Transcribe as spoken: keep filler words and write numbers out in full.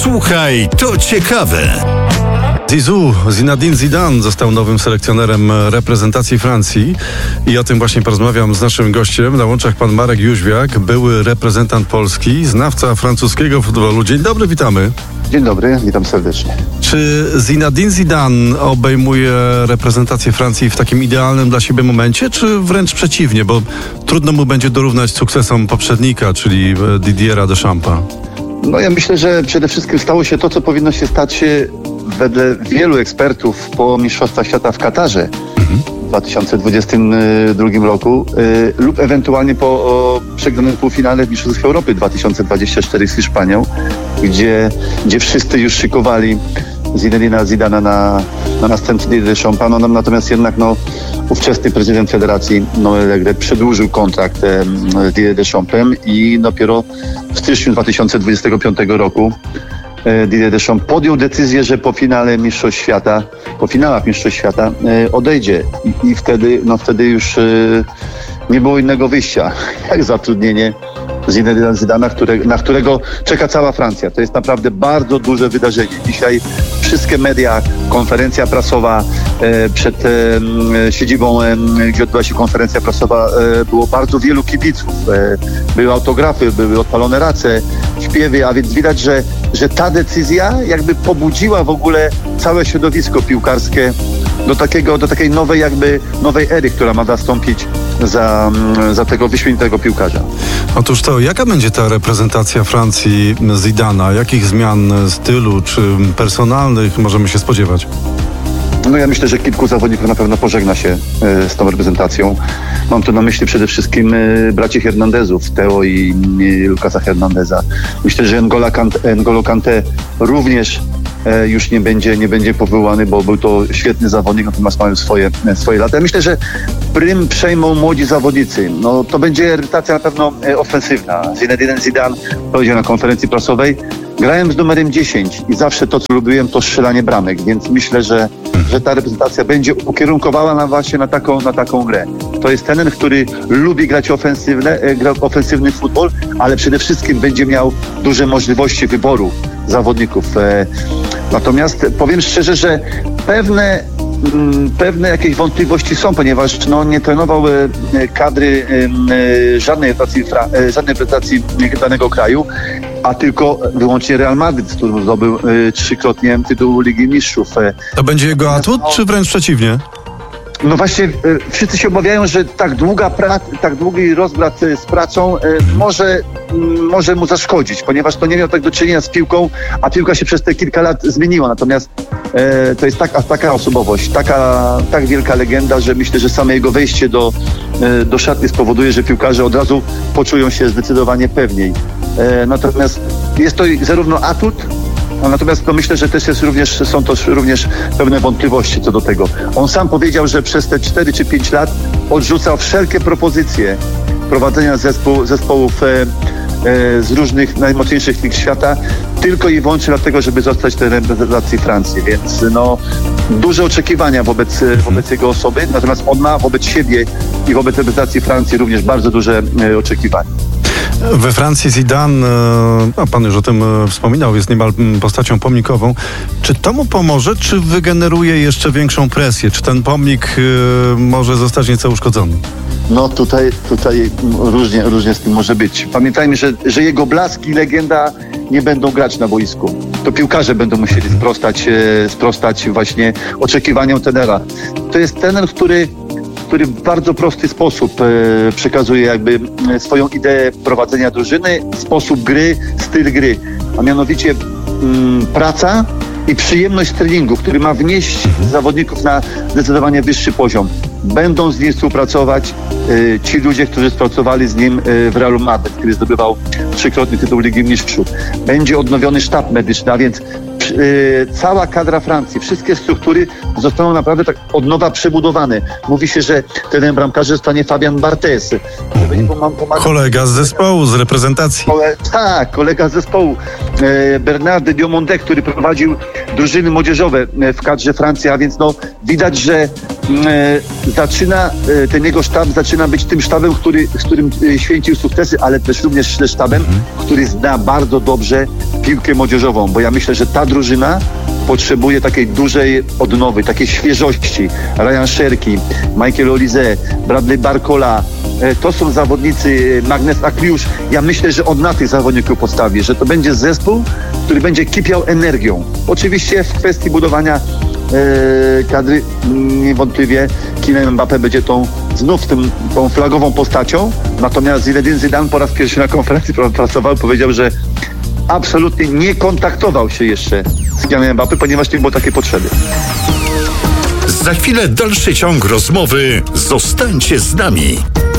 Słuchaj, to ciekawe. Zizou, Zinedine Zidane został nowym selekcjonerem reprezentacji Francji i o tym właśnie porozmawiam z naszym gościem. Na łączach pan Marek Jóźwiak, były reprezentant Polski, znawca francuskiego futbolu. Dzień dobry, witamy. Dzień dobry, witam serdecznie. Czy Zinedine Zidane obejmuje reprezentację Francji w takim idealnym dla siebie momencie, czy wręcz przeciwnie, bo trudno mu będzie dorównać sukcesom poprzednika, czyli Didiera Deschampa? No ja myślę, że przede wszystkim stało się to, co powinno się stać wedle wielu ekspertów po Mistrzostwach Świata w Katarze mhm. w dwa tysiące dwudziestym drugim roku y, lub ewentualnie po o, przegranym półfinale w Mistrzostwach Europy dwa tysiące dwudziestym czwartym z Hiszpanią, gdzie, gdzie wszyscy już szykowali Zinedina Zidana na, na następny Deschampa. No, natomiast jednak no, ówczesny prezydent Federacji Noël Le Graët przedłużył kontrakt e, z Deschampsem i dopiero w styczniu dwa tysiące dwudziestego piątego roku e, Didier Deschamps podjął decyzję, że po finale Mistrzostw Świata, po finałach Mistrzostw Świata e, odejdzie i, i wtedy, no, wtedy już e, nie było innego wyjścia jak zatrudnienie Zinedina Zidana, które, na którego czeka cała Francja. To jest naprawdę bardzo duże wydarzenie. Dzisiaj wszystkie media, konferencja prasowa e, przed e, siedzibą, e, gdzie odbyła się konferencja prasowa, e, było bardzo wielu kibiców. E, były autografy, były odpalone race, śpiewy, a więc widać, że, że ta decyzja jakby pobudziła w ogóle całe środowisko piłkarskie do takiego, do takiej nowej jakby nowej ery, która ma nastąpić za, za tego wyśmienitego piłkarza. Otóż to, jaka będzie ta reprezentacja Francji Zidana? Jakich zmian stylu czy personalnych możemy się spodziewać? No ja myślę, że kilku zawodników na pewno pożegna się e, z tą reprezentacją. Mam tu na myśli przede wszystkim e, braci Hernandezów, Theo i e, Lucasa Hernandeza. Myślę, że N'Golo Kanté, N'Golo Kanté również e, już nie będzie, nie będzie powołany, bo był to świetny zawodnik, natomiast mają swoje, swoje lata. Ja myślę, że prym przejmą młodzi zawodnicy. No to będzie reprezentacja na pewno e, ofensywna. Zinedine Zidane powiedział na konferencji prasowej: grałem z numerem dziesięć i zawsze to, co lubiłem, to strzelanie bramek, więc myślę, że, że ta reprezentacja będzie ukierunkowała nam właśnie na taką, na taką grę. To jest ten, który lubi grać ofensywne, gra ofensywny futbol, ale przede wszystkim będzie miał duże możliwości wyboru zawodników. Natomiast powiem szczerze, że pewne Pewne jakieś wątpliwości są, ponieważ no, nie trenował e, kadry e, żadnej reprezentacji, e, żadnej reprezentacji danego kraju, a tylko wyłącznie Real Madryt, z którym zdobył e, trzykrotnie tytuł Ligi Mistrzów. E, to będzie jego atut, no, czy wręcz przeciwnie? No właśnie, e, wszyscy się obawiają, że tak długa pra- tak długi rozbrat e, z pracą e, może, m, może mu zaszkodzić, ponieważ to nie miał tak do czynienia z piłką, a piłka się przez te kilka lat zmieniła. Natomiast e, to jest taka, taka osobowość, taka, tak wielka legenda, że myślę, że same jego wejście do, e, do szatni spowoduje, że piłkarze od razu poczują się zdecydowanie pewniej. E, natomiast jest to zarówno atut, no, natomiast to myślę, że też jest również, są to również pewne wątpliwości co do tego. On sam powiedział, że przez te cztery czy pięć lat odrzucał wszelkie propozycje prowadzenia zespół, zespołów e, e, z różnych najmocniejszych lig świata, tylko i wyłącznie dlatego, żeby zostać w tej reprezentacji Francji. Więc no, duże oczekiwania wobec, wobec jego osoby, natomiast on ma wobec siebie i wobec reprezentacji Francji również bardzo duże e, oczekiwania. We Francji Zidane, a pan już o tym wspominał, jest niemal postacią pomnikową. Czy to mu pomoże, czy wygeneruje jeszcze większą presję? Czy ten pomnik może zostać nieco uszkodzony? No tutaj, tutaj różnie, różnie z tym może być. Pamiętajmy, że, że jego blask i legenda nie będą grać na boisku. To piłkarze będą musieli sprostać, sprostać właśnie oczekiwaniom trenera. To jest trener, który który w bardzo prosty sposób e, przekazuje jakby swoją ideę prowadzenia drużyny, sposób gry, styl gry, a mianowicie m, praca i przyjemność treningu, który ma wnieść zawodników na zdecydowanie wyższy poziom. Będą z nim współpracować e, ci ludzie, którzy współpracowali z nim e, w Realu Madryt, który zdobywał trzykrotny tytuł Ligi Mistrzów. Będzie odnowiony sztab medyczny, a więc Yy, cała kadra Francji, wszystkie struktury zostaną naprawdę tak od nowa przebudowane. Mówi się, że trenerem bramkarzy zostanie Fabian Barthez. Mhm. Kolega z zespołu, z reprezentacji. Kole- tak, kolega z zespołu. Yy, Bernard Diomande, który prowadził drużyny młodzieżowe w kadrze Francji, a więc no widać, że e, zaczyna, e, ten jego sztab zaczyna być tym sztabem, który, z którym e, święcił sukcesy, ale też również sztabem, mhm. który zna bardzo dobrze piłkę młodzieżową, bo ja myślę, że ta drużyna potrzebuje takiej dużej odnowy, takiej świeżości. Ryan Cherki, Michael Olise, Bradley Barcola, e, to są zawodnicy, Magnus Akliusz. Ja myślę, że on na tych zawodników postawi, że to będzie zespół, który będzie kipiał energią. Oczywiście w kwestii budowania e, kadry niewątpliwie Kylian Mbappé będzie tą znów tym, tą flagową postacią, natomiast Zinedine Zidane po raz pierwszy na konferencji prasowej powiedział, że absolutnie nie kontaktował się jeszcze z Kylianem Mbappé, ponieważ nie było takiej potrzeby. Za chwilę dalszy ciąg rozmowy. Zostańcie z nami.